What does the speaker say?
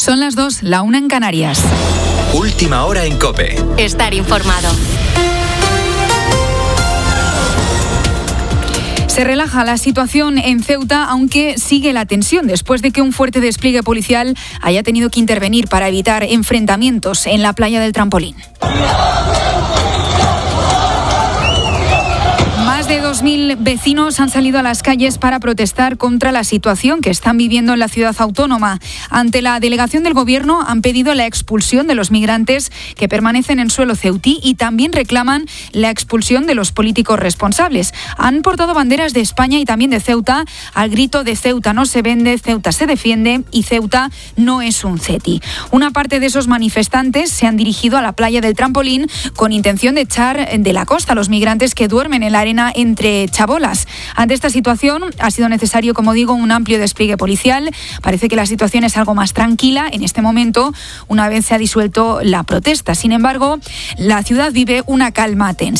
Son las 2, la 1 en Canarias. Última hora en COPE. Estar informado. Se relaja la situación en Ceuta, aunque sigue la tensión después de que un fuerte despliegue policial haya tenido que intervenir para evitar enfrentamientos en la playa del Trampolín. Más de 2.000 vecinos han salido a las calles para protestar contra la situación que están viviendo en la ciudad autónoma. Ante la delegación del Gobierno han pedido la expulsión de los migrantes que permanecen en suelo ceutí y también reclaman la expulsión de los políticos responsables. Han portado banderas de España y también de Ceuta al grito de Ceuta no se vende, Ceuta se defiende y Ceuta no es un ceti. Una parte de esos manifestantes se han dirigido a la playa del Trampolín con intención de echar de la costa a los migrantes que duermen en la arena entre chabolas. Ante esta situación ha sido necesario, como digo, un amplio despliegue policial. Parece que la situación es algo más tranquila en este momento, una vez se ha disuelto la protesta. Sin embargo, la ciudad vive una calma tensa.